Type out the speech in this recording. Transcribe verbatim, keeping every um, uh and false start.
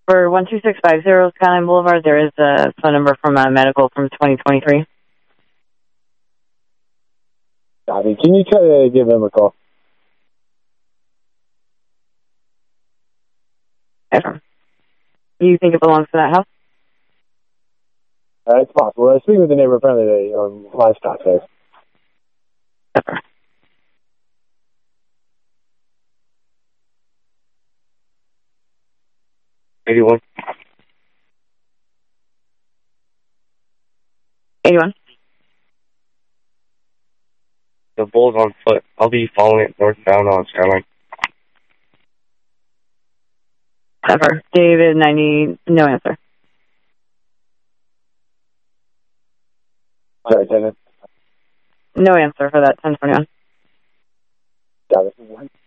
For one two six five zero Skyline Boulevard, there is a phone number from a medical from twenty twenty-three. Copy. Can you try to give him a call? Ever. You think it belongs to that house? Uh, it's possible. I was speaking with the neighbor. Apparently they own livestock there. Ever. eighty-one. eighty-one. The bull's on foot. I'll be following it northbound on Skyline. Ever. David, ninety, no answer. Sorry, David. No answer for that ten twenty-one. Got it.